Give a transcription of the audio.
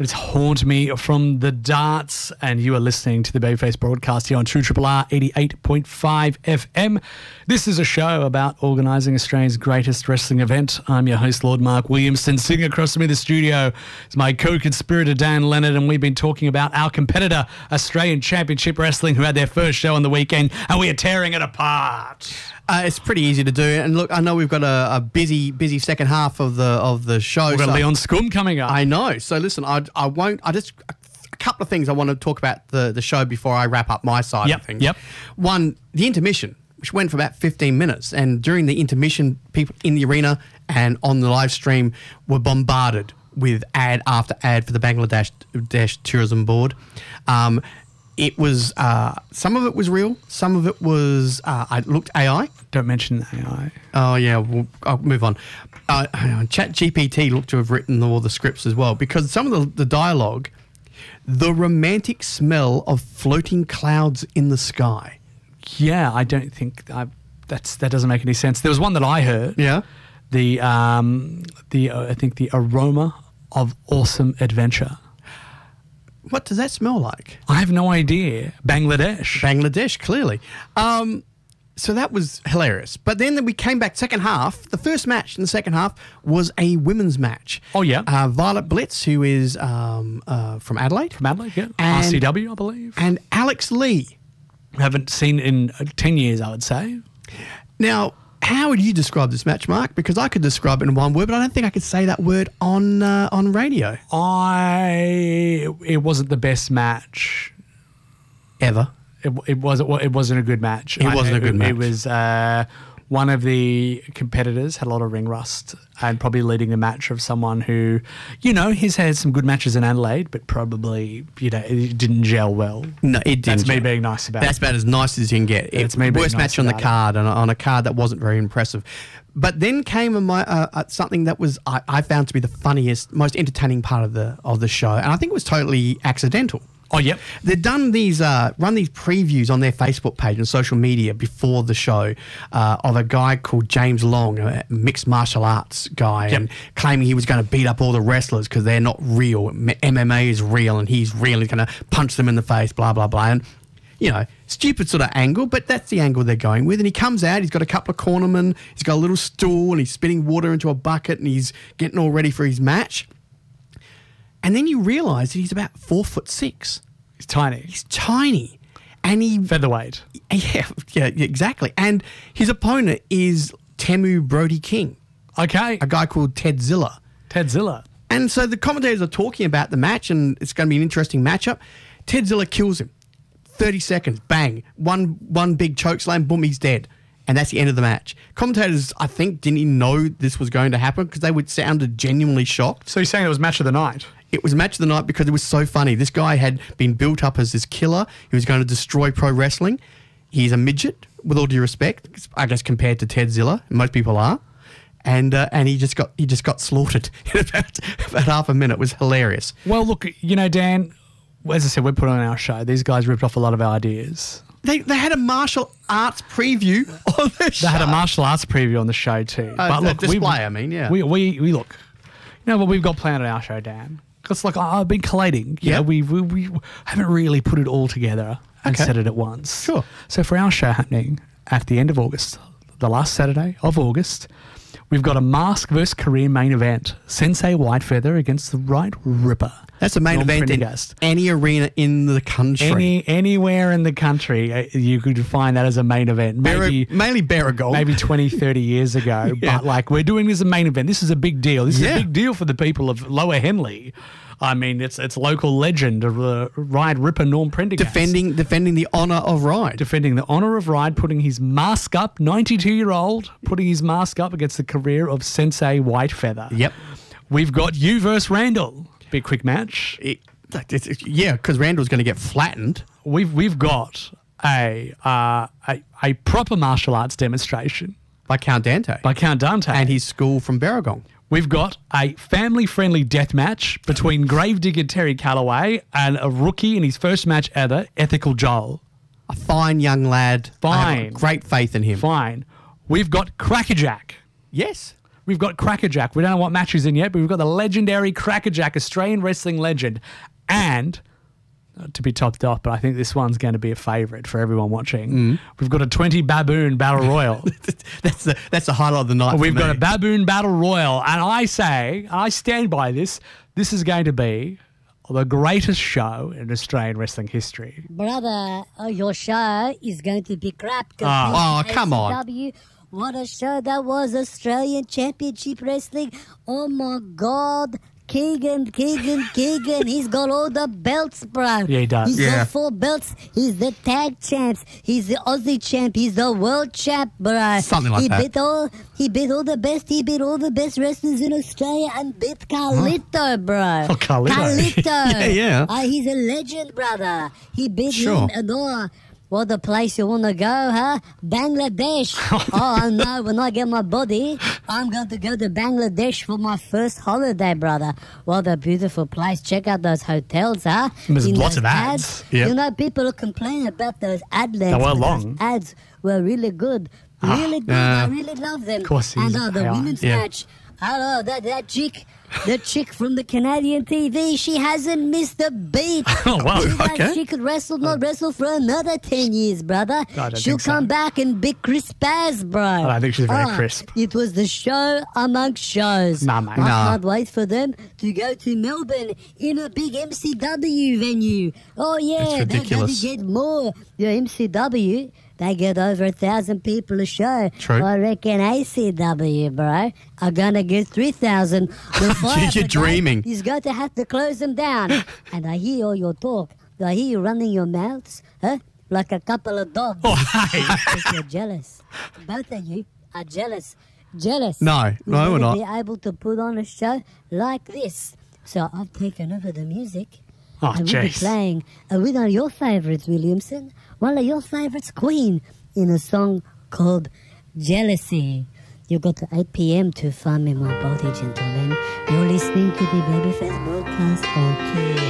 It's Haunt Me from the Darts, and you are listening to the Babyface broadcast here on True Triple R 88.5 FM. This is a show about organising Australia's greatest wrestling event. I'm your host, Lord Mark Williamson. Sitting across from me in the studio is my co-conspirator, Dan Leonard, and we've been talking about our competitor, Australian Championship Wrestling, who had their first show on the weekend, and we are tearing it apart. It's pretty easy to do, and look, I know we've got a busy second half of the show. We've got Leon Scum coming up. I know. So listen, a couple of things I want to talk about the show before I wrap up my side of things. One, the intermission, which went for about 15 minutes, and during the intermission, people in the arena and on the live stream were bombarded with ad after ad for the Bangladesh Tourism Board. It was some of it was real, some of it was I looked AI. Don't mention AI. Oh yeah, I'll move on. ChatGPT looked to have written all the scripts as well, because some of the dialogue, the romantic smell of floating clouds in the sky. Yeah, I don't think that doesn't make any sense. There was one that I heard. Yeah, I think the aroma of awesome adventure. What does that smell like? I have no idea. Bangladesh, clearly. So that was hilarious. But then we came back second half. The first match in the second half was a women's match. Oh, yeah. Violet Blitz, who is from Adelaide. From Adelaide, yeah. And, RCW, I believe. And Alex Lee. Haven't seen in 10 years, I would say. Now, how would you describe this match, Mark? Because I could describe it in one word, but I don't think I could say that word on radio. It wasn't the best match ever. It wasn't a good match. It wasn't a good match. It was one of the competitors had a lot of ring rust, and probably leading the match of someone who, he's had some good matches in Adelaide, but probably, it didn't gel well. No, it didn't. That's me being nice about it. That's about as nice as you can get. It's me being worst nice match on the about card, on a card that wasn't very impressive. But then came something that was I found to be the funniest, most entertaining part of the show, and I think it was totally accidental. Oh, yep. They've done run these previews on their Facebook page and social media before the show of a guy called James Long, a mixed martial arts guy, and claiming he was going to beat up all the wrestlers because they're not real. MMA is real, and he's real. He's going to punch them in the face, blah, blah, blah. And, stupid sort of angle, but that's the angle they're going with. And he comes out, he's got a couple of cornermen, he's got a little stool, and he's spitting water into a bucket, and he's getting all ready for his match. And then you realise that he's about 4'6". He's tiny. He's tiny. And featherweight. Yeah, exactly. And his opponent is Temu Brody King. Okay. A guy called Ted Zilla. And so the commentators are talking about the match, and it's going to be an interesting matchup. Ted Zilla kills him. 30 seconds, bang. One big choke slam, boom, he's dead. And that's the end of the match. Commentators, I think, didn't even know this was going to happen because they sounded genuinely shocked. So you're saying it was match of the night? It was match of the night because it was so funny. This guy had been built up as this killer. He was going to destroy pro wrestling. He's a midget, with all due respect, I guess, compared to Ted Zilla. Most people are. And he just got slaughtered in about half a minute. It was hilarious. Well, look, Dan, as I said, we're putting on our show. These guys ripped off a lot of our ideas. They had a martial arts preview on the show. They had a martial arts preview on the show too. But look, display, we look. You know what we've got planned on our show, Dan? Because I've been collating. We haven't really put it all together and said it at once. Sure. So for our show happening at the end of August, the last Saturday of August, we've got a mask versus career main event. Sensei Whitefeather against the Right Ripper. That's a main event in any arena in the country. Anywhere in the country, you could find that as a main event. Mainly Barragol. Maybe 20, 30 years ago. But we're doing this as a main event. This is a big deal. This is a big deal for the people of Lower Henley. I mean, it's local legend of Ride Ripper Norm Prendergast. Defending the honour of Ride. Defending the honour of Ride, putting his mask up, 92-year-old, putting his mask up against the career of Sensei Whitefeather. Yep. We've got you versus Randall. Be a quick match. Because Randall's going to get flattened. We've got a proper martial arts demonstration by Count Dante. And his school from Barragong. We've got a family-friendly death match between Gravedigger Terry Calloway and a rookie in his first match ever, Ethical Joel. A fine young lad. Fine. I have great faith in him. Fine. We've got Crackerjack. Yes. we've got Crackerjack. We don't know what match he's in yet, but we've got the legendary Crackerjack, Australian wrestling legend. And to be topped off, but I think this one's going to be a favourite for everyone watching. We've got a 20 Baboon Battle Royal. That's the highlight of the night. We've got a Baboon Battle Royal, and I stand by this. This is going to be the greatest show in Australian wrestling history. Brother, your show is going to be crap. Oh, come on. ACW, what a show that was. Australian Championship Wrestling. Oh, my God. Keegan. He's got all the belts, bro. Yeah, he does. He's got 4 belts. He's the tag champs. He's the Aussie champ. He's the world champ, bro. Something like that. He beat all the best. He beat all the best wrestlers in Australia and beat Carlito, bro. Oh, Carlito. Yeah. He's a legend, brother. He beat Sure. him and all. What the place you want to go, huh? Bangladesh. Oh, no, when I get my body, I'm going to go to Bangladesh for my first holiday, brother. What a beautiful place. Check out those hotels, huh? There's In lots those of ads. Yep. You know, people complain about those ad They lengths. were but long. Those ads were really good. Really good. I really love them. Of course And they the are. women's Yeah. match. Hello, that chick. The chick from the Canadian TV, she hasn't missed a beat. Oh, wow. Okay. She could not wrestle for another 10 years, brother. I don't She'll think so. come back and be crisp as, bro. I think she's very crisp. It was the show amongst shows. Nah, mate. I Nah. can't wait for them to go to Melbourne in a big MCW venue. Oh, yeah. It's ridiculous. They're going to get more. The MCW, they get over 1,000 people a show. True. I reckon ACW, bro, are going to get 3,000. You're dreaming. He's going to have to close them down. And I hear all your talk. I hear you running your mouths, huh? Like a couple of dogs. Oh, hey. Because you're jealous. Both of you are jealous. Jealous. No, we're not. Be able to put on a show like this. So I've taken over the music. Oh, and we'll be jeez. playing with one of your favourites, Williamson. One of your favourites, Queen, in a song called Jealousy. You got to 8 p.m. to find me my body, gentlemen. You're listening to the Babyface broadcast on